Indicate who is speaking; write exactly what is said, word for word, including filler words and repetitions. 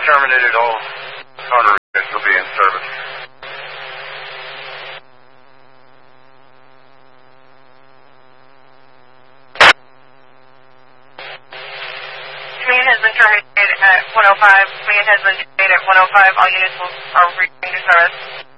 Speaker 1: terminated all counter units will be in service.
Speaker 2: Command has been terminated at one oh five. Command has been terminated at one oh five. All units will, are returning to service.